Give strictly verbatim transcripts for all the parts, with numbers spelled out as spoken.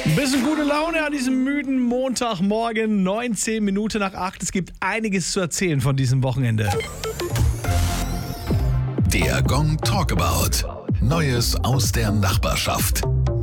Ein bisschen gute Laune an diesem müden Montagmorgen, neunzehn Minuten nach acht. Es gibt einiges zu erzählen von diesem Wochenende. Der Gong Talkabout. Neues aus der Nachbarschaft.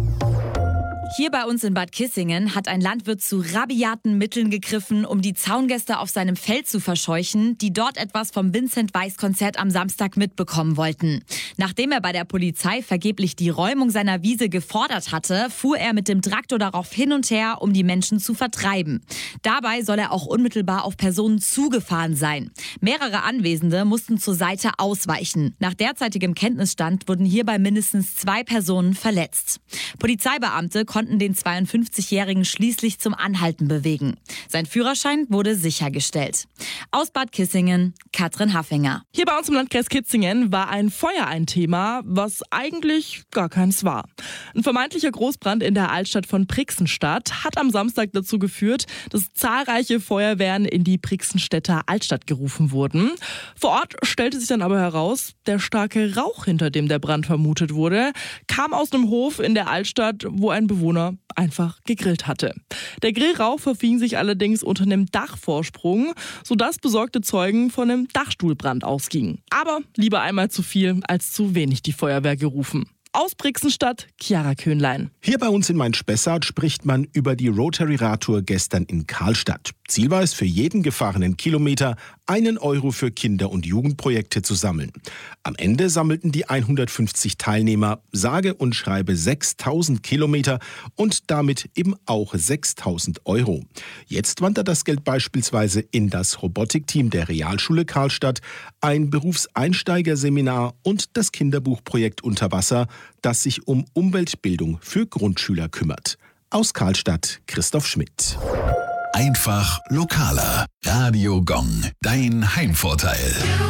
Hier bei uns in Bad Kissingen hat ein Landwirt zu rabiaten Mitteln gegriffen, um die Zaungäste auf seinem Feld zu verscheuchen, die dort etwas vom Vincent-Weiss-Konzert am Samstag mitbekommen wollten. Nachdem er bei der Polizei vergeblich die Räumung seiner Wiese gefordert hatte, fuhr er mit dem Traktor darauf hin und her, um die Menschen zu vertreiben. Dabei soll er auch unmittelbar auf Personen zugefahren sein. Mehrere Anwesende mussten zur Seite ausweichen. Nach derzeitigem Kenntnisstand wurden hierbei mindestens zwei Personen verletzt. Polizeibeamte konnten den zweiundfünfzigjährigen schließlich zum Anhalten bewegen. Sein Führerschein wurde sichergestellt. Aus Bad Kissingen, Katrin Haffinger. Hier bei uns im Landkreis Kitzingen war ein Feuer ein Thema, was eigentlich gar keins war. Ein vermeintlicher Großbrand in der Altstadt von Brixenstadt hat am Samstag dazu geführt, dass zahlreiche Feuerwehren in die Brixenstädter Altstadt gerufen wurden. Vor Ort stellte sich dann aber heraus, der starke Rauch, hinter dem der Brand vermutet wurde, kam aus einem Hof in der Altstadt, wo ein Bewohner einfach gegrillt hatte. Der Grillrauch verfing sich allerdings unter einem Dachvorsprung, sodass besorgte Zeugen von einem Dachstuhlbrand ausgingen. Aber lieber einmal zu viel als zu wenig die Feuerwehr gerufen. Aus Brixenstadt, Chiara Köhnlein. Hier bei uns in Main-Spessart spricht man über die Rotary-Radtour gestern in Karlstadt. Ziel war es, für jeden gefahrenen Kilometer einen Euro für Kinder- und Jugendprojekte zu sammeln. Am Ende sammelten die hundertfünfzig Teilnehmer sage und schreibe sechstausend Kilometer und damit eben auch sechstausend Euro. Jetzt wandert das Geld beispielsweise in das Robotikteam der Realschule Karlstadt, ein Berufseinsteigerseminar und das Kinderbuchprojekt Unterwasser, das sich um Umweltbildung für Grundschüler kümmert. Aus Karlstadt, Christoph Schmidt. Einfach lokaler. Radio Gong. Dein Heimvorteil.